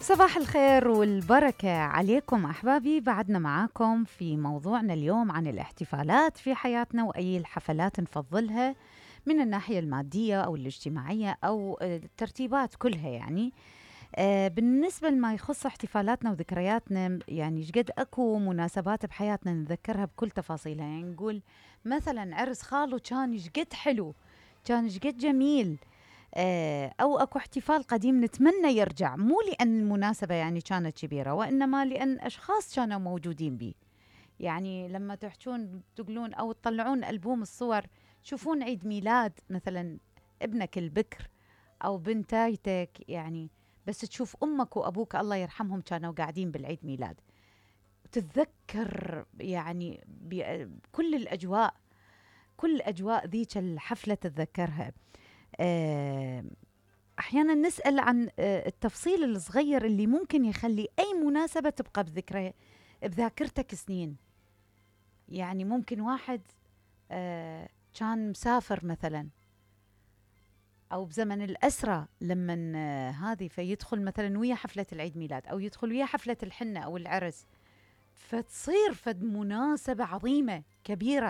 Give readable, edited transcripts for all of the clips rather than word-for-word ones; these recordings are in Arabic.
صباح الخير والبركة عليكم أحبابي. بعدنا معاكم في موضوعنا اليوم عن الاحتفالات في حياتنا وأي الحفلات نفضلها من الناحية المادية أو الاجتماعية أو الترتيبات كلها يعني. بالنسبة لما يخص احتفالاتنا وذكرياتنا، يعني شقد أكو مناسبات بحياتنا نتذكرها بكل تفاصيلها. يعني نقول مثلا عرس خالو كان شقد حلو، كان شقد جميل. أو أكو احتفال قديم نتمنى يرجع، مو لأن المناسبة يعني كانت كبيرة، وإنما لأن أشخاص كانوا موجودين به. يعني لما تحجون تقولون أو تطلعون ألبوم الصور، تشوفون عيد ميلاد مثلا ابنك البكر أو بنتايتك، يعني بس تشوف أمك وأبوك الله يرحمهم كانوا قاعدين بالعيد ميلاد، تتذكر يعني كل الأجواء، كل أجواء ذيك الحفلة تتذكرها. آه، أحيانا نسأل عن التفصيل الصغير اللي ممكن يخلي أي مناسبة تبقى بذاكرتك سنين. يعني ممكن واحد كان مسافر مثلا، أو بزمن الأسرة لما هذه فيدخل مثلا ويا حفلة العيد ميلاد أو يدخل ويا حفلة الحنة أو العرس، فتصير فد مناسبة عظيمة كبيرة.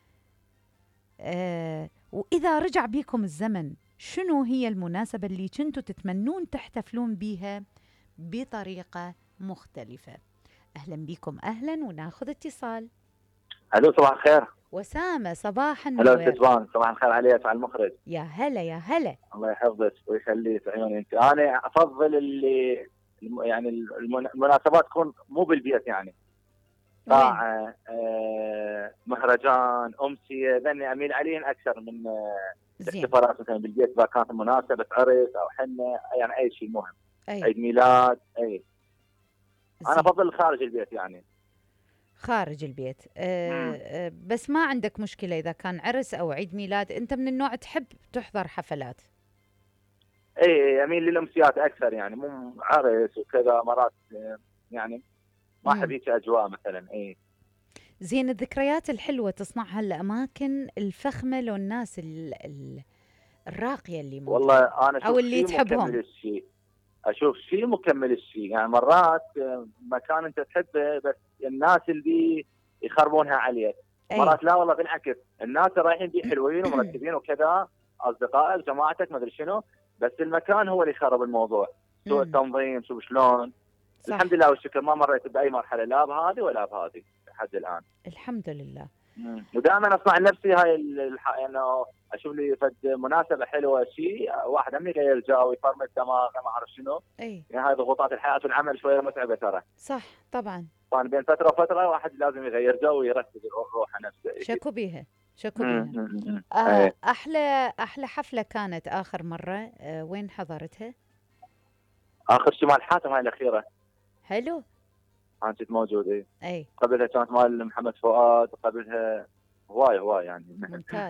وإذا رجع بيكم الزمن، شنو هي المناسبة اللي كنتوا تتمنون تحتفلون بيها بطريقة مختلفة؟ أهلا بكم، أهلا، وناخذ اتصال. الو صباح الخير. وسامة، صباح هلا النور. استاذ، صباح الخير عليك على المخرج. يا هلا يا هلا. الله يحفظك ويخليك عيوني انت. انا افضل اللي يعني المناسبات تكون مو بالبيت، يعني وين؟ قاعه مهرجان امسيه، ذني اميل عليهن اكثر من زين. الاحتفالات مثلا بالبيت اذا كانت مناسبه عرس او حنه، يعني اي شيء مهم، أي. عيد ميلاد اي. انا زين. افضل خارج البيت يعني. خارج البيت. امم بس ما عندك مشكلة إذا كان عرس أو عيد ميلاد، أنت من النوع تحب تحضر حفلات؟ اي اميل للامسيات اكثر، يعني مو عرس وكذا مرات يعني ما احب امم هيك اجواء مثلا. اي زين. الذكريات الحلوة تصنعها الأماكن الفخمة لو الناس الراقية اللي والله موجودة انا أو اشوف اللي شيء مكمل تحبهم. الشيء، اشوف شيء مكمل الشيء. يعني مرات مكان انت تحبه بس الناس اللي يخربونها عليك، أي. ومرات لا والله بالعكس، الناس رايحين بيه حلوين ومرتبين وكذا، اصدقائك جماعتك ما ادري شنو، بس المكان هو اللي يخرب الموضوع، سوء امم التنظيم شوف شلون. صح. الحمد لله والشكر ما مريت باي مرحله لا بهذه ولا بهذه لحد الان. الحمد لله. ودائما اصنع لنفسي هاي انه اشوف لي فد مناسبه حلوه، شيء واحد هم يغير جو يفرمل دماغه ما اعرف شنو. أي. يعني هاي ضغوطات الحياه والعمل شويه متعبه ترى. صح طبعا. طبعا بين فتره وفتره واحد لازم يغير جو ويركز روحه نفسه يجي. شكو بيها، شكو بيها. ايه أحلى حفلة كانت آخر مرة وين حضرتها؟ اخر شيء مال حاتم هاي الاخيره، حلو. انا كنت موجود. ايه أي. قبلها كانت مال محمد فؤاد، قبلها هواي يعني. ممتاز.